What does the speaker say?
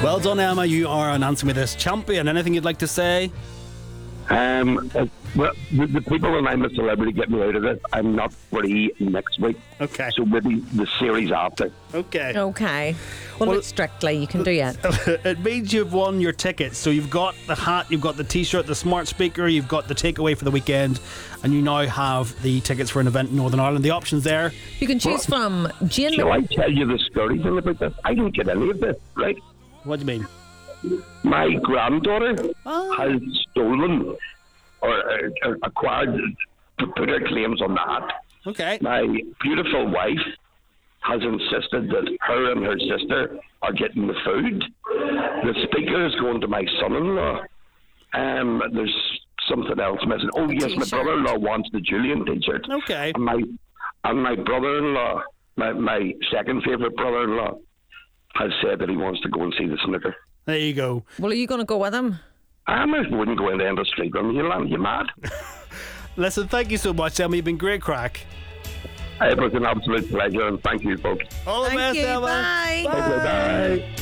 Well done, Emma. You are an Answer Me This champion. Anything you'd like to say? Well, the people and I'm a celebrity get me out of it. I'm not free next week. Okay. So maybe the series after. Okay. Okay. Well, look, Strictly, you can do it. It means you've won your tickets. So you've got the hat, you've got the t-shirt, the smart speaker, you've got the takeaway for the weekend, and you now have the tickets for an event in Northern Ireland. The options there. You can choose from Jane. Shall I tell you the scary thing about this? I don't get any of this, right? What do you mean? My granddaughter has stolen or acquired, put her claims on the hat. Okay. My beautiful wife has insisted that her and her sister are getting the food. The speaker is going to my son-in-law. There's something else missing. Oh, yes, my brother-in-law wants the Julian t-shirt. Okay. And my brother-in-law, my second favourite brother-in-law, has said that he wants to go and see the snooker. There you go. Well, are you going to go with him? I wouldn't go into the street run. You mad? Listen, thank you so much, Emma. You've been great crack. It was an absolute pleasure, and thank you, folks. All the best, you. Emma. Bye. Okay, bye.